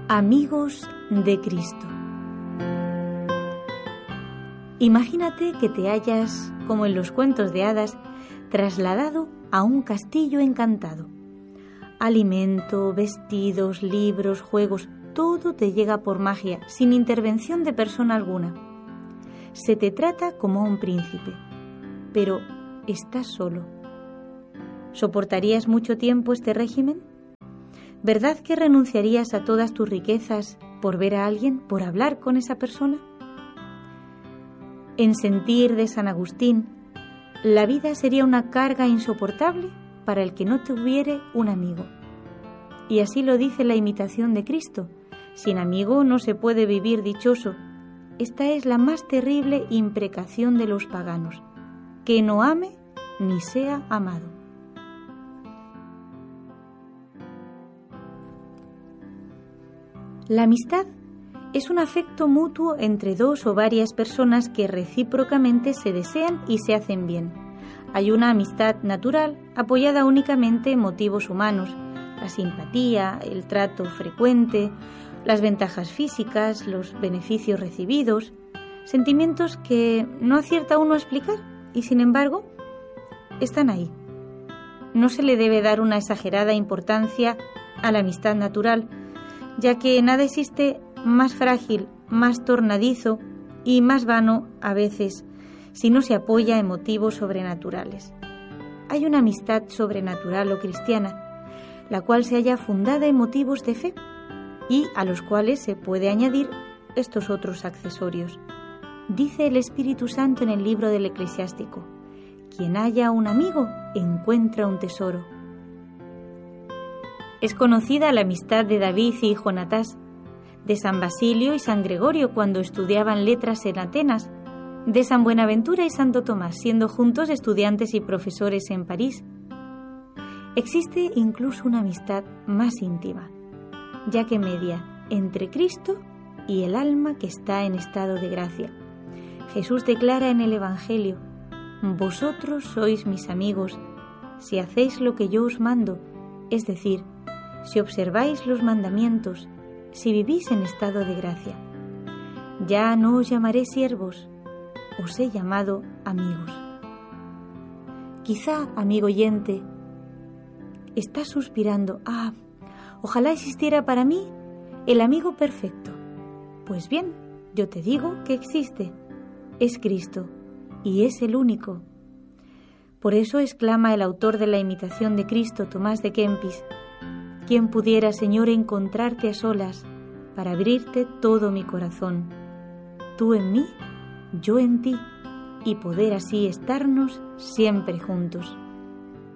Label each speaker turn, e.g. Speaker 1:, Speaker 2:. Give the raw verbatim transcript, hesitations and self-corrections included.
Speaker 1: Amigos de Cristo. Imagínate que te hayas, como en los cuentos de hadas, trasladado a un castillo encantado. Alimento, vestidos, libros, juegos, todo te llega por magia, sin intervención de persona alguna. Se te trata como a un príncipe, pero estás solo. ¿Soportarías mucho tiempo este régimen? ¿Verdad que renunciarías a todas tus riquezas por ver a alguien, por hablar con esa persona? En Sentir de San Agustín, la vida sería una carga insoportable para el que no tuviere un amigo. Y así lo dice la imitación de Cristo: sin amigo no se puede vivir dichoso. Esta es la más terrible imprecación de los paganos: que no ame ni sea amado. La amistad es un afecto mutuo entre dos o varias personas que recíprocamente se desean y se hacen bien. Hay una amistad natural apoyada únicamente en motivos humanos: la simpatía, el trato frecuente, las ventajas físicas, los beneficios recibidos, sentimientos que no acierta uno a explicar y, sin embargo, están ahí. No se le debe dar una exagerada importancia a la amistad natural, ya que nada existe más frágil, más tornadizo y más vano a veces si no se apoya en motivos sobrenaturales. Hay una amistad sobrenatural o cristiana, la cual se halla fundada en motivos de fe y a los cuales se puede añadir estos otros accesorios. Dice el Espíritu Santo en el libro del Eclesiástico: quien haya un amigo encuentra un tesoro. Es conocida la amistad de David y Jonatás, de San Basilio y San Gregorio cuando estudiaban letras en Atenas, de San Buenaventura y Santo Tomás, siendo juntos estudiantes y profesores en París. Existe incluso una amistad más íntima, ya que media entre Cristo y el alma que está en estado de gracia. Jesús declara en el Evangelio: vosotros sois mis amigos si hacéis lo que yo os mando, es decir, si observáis los mandamientos, si vivís en estado de gracia. Ya no os llamaré siervos, os he llamado amigos. Quizá, amigo oyente, estás suspirando: ah, ojalá existiera para mí el amigo perfecto. Pues bien, yo te digo que existe. Es Cristo, y es el único. Por eso exclama el autor de la imitación de Cristo, Tomás de Kempis: ¿quién pudiera, Señor, encontrarte a solas para abrirte todo mi corazón? Tú en mí, yo en ti, y poder así estarnos siempre juntos.